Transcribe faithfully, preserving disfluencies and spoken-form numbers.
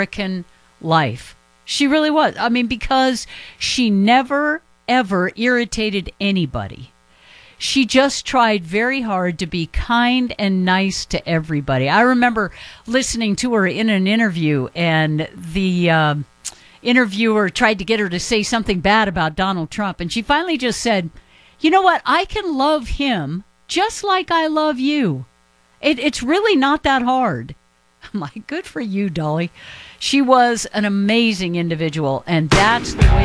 American life. She really was. I mean, because she never, ever irritated anybody. She just tried very hard to be kind and nice to everybody. I remember listening to her in an interview, and the um, interviewer tried to get her to say something bad about Donald Trump, and she finally just said, you know what, I can love him just like I love you. It, it's really not that hard. I'm like, good for you, Dolly. She was an amazing individual, and that's the way